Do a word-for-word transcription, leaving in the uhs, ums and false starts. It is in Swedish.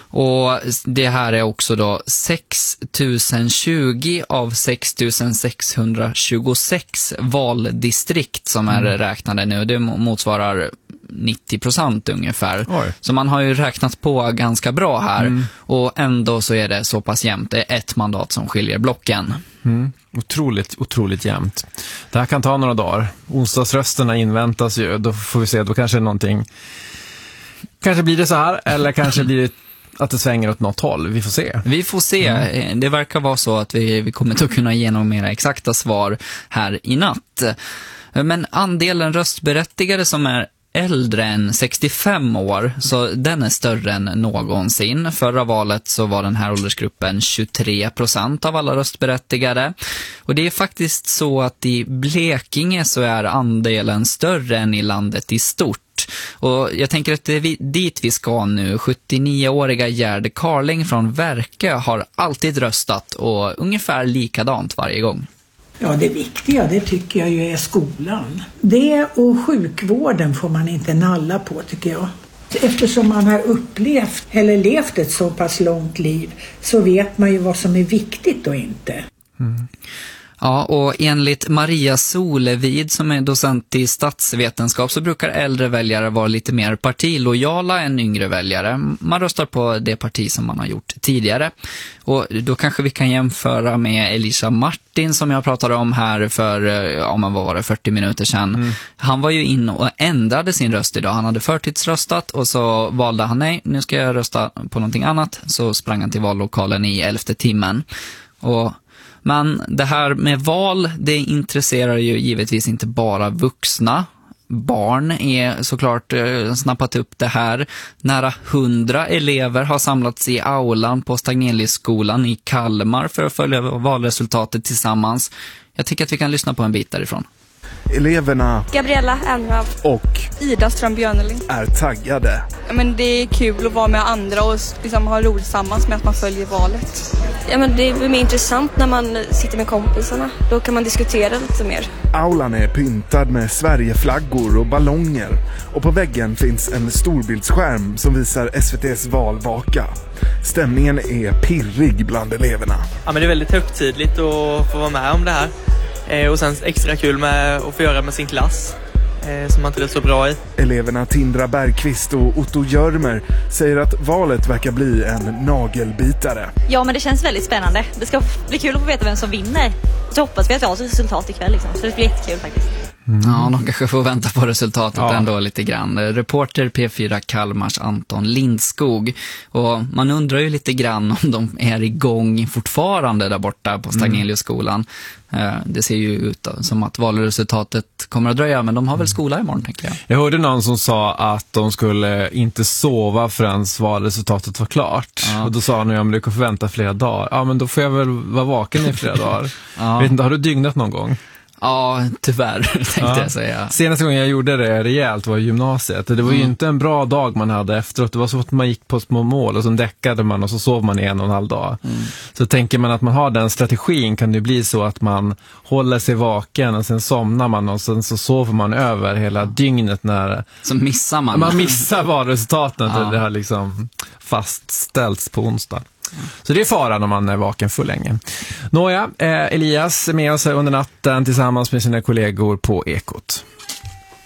Och det här är också då sex tusen tjugo av sex tusen sexhundratjugosex valdistrikt som är mm. räknade nu. Det motsvarar nittio procent ungefär. Oj. Så man har ju räknat på ganska bra här. Mm. Och ändå så är det så pass jämnt. Det är ett mandat som skiljer blocken. Mm. Otroligt, otroligt jämnt. Det här kan ta några dagar. Onsdagsrösterna inväntas ju. Då får vi se, då kanske någonting... Kanske blir det så här, eller kanske blir det att det svänger åt något håll. Vi får se. Vi får se. Mm. Det verkar vara så att vi, vi kommer att kunna ge några mer exakta svar här i natt. Men andelen röstberättigade som är äldre än sextiofem år, så den är större än någonsin. Förra valet så var den här åldersgruppen tjugotre procent av alla röstberättigade. Och det är faktiskt så att i Blekinge så är andelen större än i landet i stort. Och jag tänker att det är dit vi ska nu. sjuttionio-åriga Gerd Carling från Verkö har alltid röstat och ungefär likadant varje gång. Ja, det viktiga, det tycker jag ju är skolan. Det och sjukvården får man inte nalla på, tycker jag. Eftersom man har upplevt eller levt ett så pass långt liv så vet man ju vad som är viktigt och inte. Mm. Ja, och enligt Maria Solevid som är docent i statsvetenskap så brukar äldre väljare vara lite mer partilojala än yngre väljare. Man röstar på det parti som man har gjort tidigare. Och då kanske vi kan jämföra med Elisa Martin som jag pratade om här för, ja, man var det fyrtio minuter sedan. Mm. Han var ju in och ändrade sin röst idag. Han hade förtidsröstat och så valde han, nej, nu ska jag rösta på någonting annat. Så sprang han till vallokalen i elfte timmen. Och men det här med val, det intresserar ju givetvis inte bara vuxna. Barn är såklart eh, snappat upp det här. Nära hundra elever har samlats i aulan på Stagneliusskolan i Kalmar för att följa valresultatet tillsammans. Jag tycker att vi kan lyssna på en bit därifrån. Eleverna Gabriella Ernrav och Ida Ström-Björneling är taggade. Men det är kul att vara med andra och liksom ha roligt tillsammans med att man följer valet. Ja, men det är mer intressant när man sitter med kompisarna. Då kan man diskutera lite mer. Aulan är pyntad med Sverigeflaggor och ballonger. Och på väggen finns en storbildsskärm som visar S V T:s valvaka. Stämningen är pirrig bland eleverna. Ja, men det är väldigt högtidligt att få vara med om det här. Eh, och sen extra kul med att få göra med sin klass eh, som man inte är så bra i. Eleverna Tindra Bergqvist och Otto Jörmer säger att valet verkar bli en nagelbitare. Ja, men det känns väldigt spännande. Det ska bli kul att få veta vem som vinner. Så hoppas vi att vi har ett resultat ikväll liksom. Så det blir jättekul faktiskt. Mm. Ja, de kanske får vänta på resultatet ja. ändå lite grann. Reporter P fyra Kalmars Anton Lindskog. Och man undrar ju lite grann om de är igång fortfarande där borta på Stagneliusskolan. Mm. Det ser ju ut som att valresultatet kommer att dröja, men de har väl skola imorgon, tänker jag. Jag hörde någon som sa att de skulle inte sova förrän valresultatet var klart. Ja. Och då sa han, ja, men du kan förvänta flera dagar. Ja, men då får jag väl vara vaken i flera dagar. Ja. Vet inte, har du dygnat någon gång? Ja, tyvärr tänkte ja. jag säga. Senaste gången jag gjorde det rejält var i gymnasiet. Det var mm. ju inte en bra dag man hade efteråt. Det var så att man gick på små mål och så däckade man och så sov man i en och en halv dag. Mm. Så tänker man att man har den strategin kan det bli så att man håller sig vaken och sen somnar man och sen så sover man över hela dygnet när... Så missar man. Man missar valresultatet. Ja. Det har liksom fastställts på onsdag. Så det är faran om man är vaken för länge. Nåja, eh, Elias är med oss under natten tillsammans med sina kollegor på Ekot.